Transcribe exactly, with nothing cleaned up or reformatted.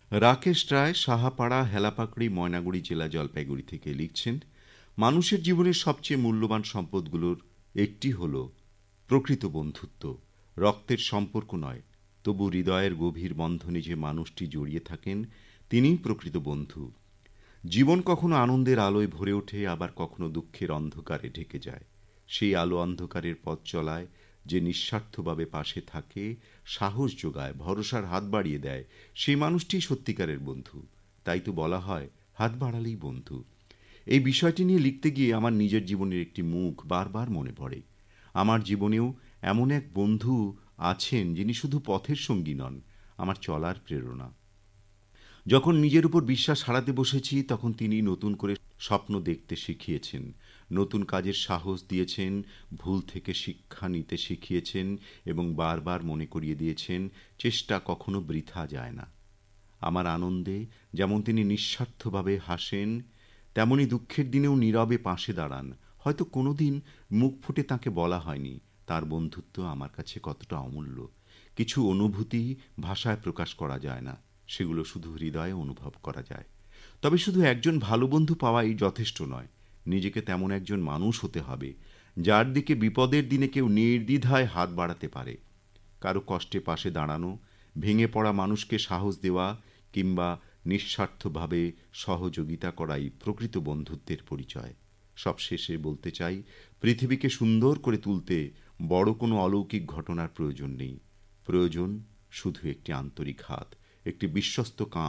রাকেশ রায় সাহাপাড়া, হেলাপাকড়ি, ময়নাগুড়ি জেলা, জলপাইগুড়ি থেকে লিখছেন, মানুষের জীবনের সবচেয়ে মূল্যবান সম্পদগুলোর একটি হল প্রকৃত বন্ধুত্ব। রক্তের সম্পর্ক নয়, তবু হৃদয়ের গভীর বন্ধনে যে মানুষটি জড়িয়ে থাকেন তিনিই প্রকৃত বন্ধু। জীবন কখনো আনন্দের আলোয় ভরে ওঠে, আবার কখনো দুঃখের অন্ধকারে ঢেকে যায়। সেই আলো অন্ধকারের পথ চলায় যে নিঃস্বার্থভাবে পাশে থাকে, সাহস যোগায়, ভরসার হাত বাড়িয়ে দেয়, সেই মানুষটিই সত্যিকারের বন্ধু। তাই তো বলা হয়, হাত বাড়ালেই বন্ধু। এই বিষয়টি নিয়ে লিখতে গিয়ে আমার নিজের জীবনের একটি মুখ বারবার মনে পড়ে। আমার জীবনেও এমন এক বন্ধু আছেন যিনি শুধু পথের সঙ্গী নন, আমার চলার প্রেরণা। যখন নিজের উপর বিশ্বাস হারাতে বসেছি, তখন তিনি নতুন করে স্বপ্ন দেখতে শিখিয়েছেন, নতুন কাজের সাহস দিয়েছেন, ভুল থেকে শিক্ষা নিতে শিখিয়েছেন এবং বারবার মনে করিয়ে দিয়েছেন চেষ্টা কখনো বৃথা যায় না। আমার আনন্দে যেমন তিনি নিঃস্বার্থভাবে হাসেন, তেমনি দুঃখের দিনেও নীরবে পাশে দাঁড়ান। হয়তো কোনোদিন মুখ ফুটে তাঁকে বলা হয়নি তার বন্ধুত্ব আমার কাছে কতটা অমূল্য। কিছু অনুভূতি ভাষায় প্রকাশ করা যায় না, সেগুলো শুধু হৃদয়ে অনুভব করা যায়। তবে শুধু একজন ভালো বন্ধু পাওয়াই যথেষ্ট নয়, নিজেকে তেমন একজন মানুষ হতে হবে যার দিকে বিপদের দিনে কেউ নির্দ্বিধায় হাত বাড়াতে পারে। কারো কষ্টে পাশে দাঁড়ানো, ভেঙে পড়া মানুষকে সাহস দেওয়া কিংবা নিঃস্বার্থভাবে সহযোগিতা করাই প্রকৃত বন্ধুত্বের পরিচয়। সবশেষে বলতে চাই, পৃথিবীকে সুন্দর করে তুলতে বড় কোনো অলৌকিক ঘটনার প্রয়োজন নেই। প্রয়োজন শুধু একটি আন্তরিক হাত, একটি বিশ্বস্ত কাঁধ,